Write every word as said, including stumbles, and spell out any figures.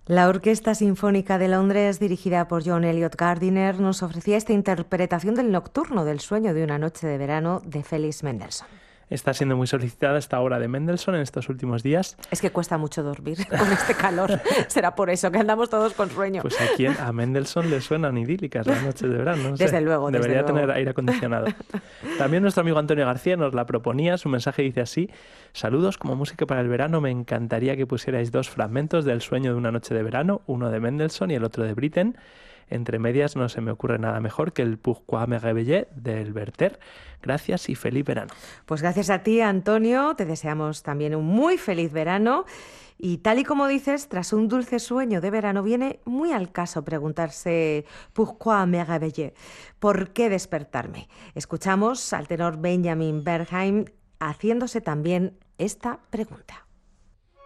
La Orquesta Sinfónica de Londres, dirigida por John Eliot Gardiner, nos ofrecía esta interpretación del Nocturno del sueño de una noche de verano de Felix Mendelssohn. Está siendo muy solicitada esta obra de Mendelssohn en estos últimos días. Es que cuesta mucho dormir con este calor. Será por eso que andamos todos con sueño. Pues a quién, a Mendelssohn le suenan idílicas las noches de verano. No sé. Desde luego, desde Debería luego. tener aire acondicionado. También nuestro amigo Antonio García nos la proponía. Su mensaje dice así: saludos, como música para el verano me encantaría que pusierais dos fragmentos del sueño de una noche de verano, uno de Mendelssohn y el otro de Britten. Entre medias no se me ocurre nada mejor que el Pourquoi me réveiller del Werther. Gracias y feliz verano. Pues gracias a ti, Antonio. Te deseamos también un muy feliz verano. Y tal y como dices, tras un dulce sueño de verano, viene muy al caso preguntarse «Pourquoi me réveiller?» ¿Por qué despertarme? Escuchamos al tenor Benjamin Bergheim haciéndose también esta pregunta.